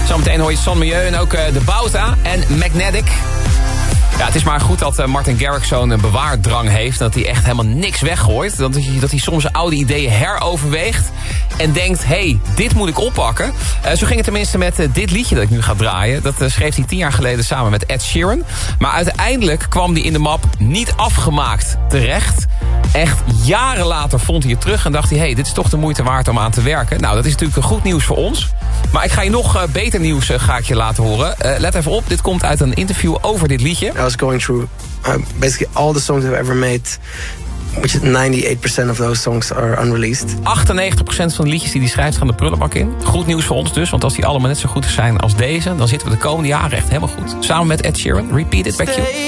Zometeen hoor je San Milieu en ook De Bauta en Magnetic. Ja, het is maar goed dat Martin Garrix zo'n bewaardrang heeft. Dat hij echt helemaal niks weggooit. Dat hij soms oude ideeën heroverweegt. En denkt, hey, dit moet ik oppakken. Zo ging het tenminste met dit liedje dat ik nu ga draaien. Dat schreef hij 10 jaar geleden samen met Ed Sheeran. Maar uiteindelijk kwam hij in de map niet afgemaakt terecht. Echt jaren later vond hij het terug en dacht hij, hey, dit is toch de moeite waard om aan te werken. Nou, dat is natuurlijk goed nieuws voor ons. Maar ik ga je nog beter nieuws ga ik je laten horen. Let even op, dit komt uit een interview over dit liedje. I was going through basically all the songs I've ever made, which is 98% of those songs are unreleased. 98% van de liedjes die hij schrijft gaan de prullenbak in. Goed nieuws voor ons dus, want als die allemaal net zo goed zijn als deze, dan zitten we de komende jaren echt helemaal goed. Samen met Ed Sheeran, Repeat It Back You.